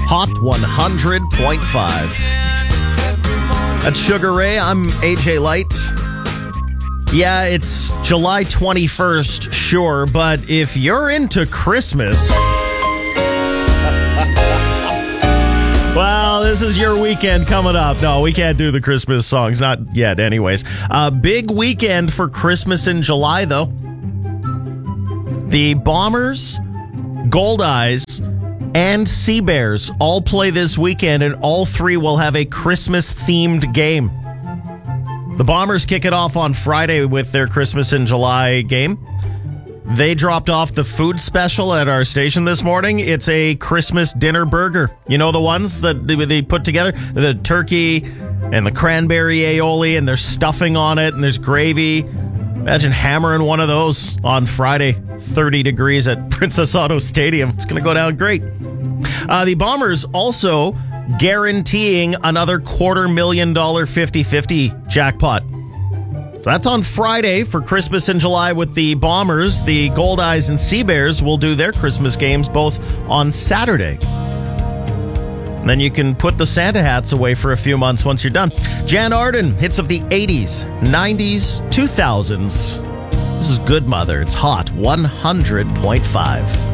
Hot 100.5. That's Sugar Ray. I'm AJ Light. Yeah, it's July 21st, sure, but if you're into Christmas, well, this is your weekend coming up. No, we can't do the Christmas songs, not yet anyways. Big weekend for Christmas in July, though. The Bombers, Goldeyes, and Sea Bears all play this weekend, and all three will have a Christmas-themed game. The Bombers kick it off on Friday with their Christmas in July game. They dropped off the food special at our station this morning. It's a Christmas dinner burger. You know the ones that they put together? The turkey and the cranberry aioli, and there's stuffing on it, and there's gravy. Imagine hammering one of those on Friday. 30 degrees at Princess Auto Stadium. It's going to go down great. The Bombers also guaranteeing another $250,000 50-50 jackpot. So that's on Friday for Christmas in July with the Bombers. The Goldeyes and Sea Bears will do their Christmas games both on Saturday. And then you can put the Santa hats away for a few months once you're done. Jan Arden, hits of the 80s, 90s, 2000s. This is Good Mother. It's Hot 100.5.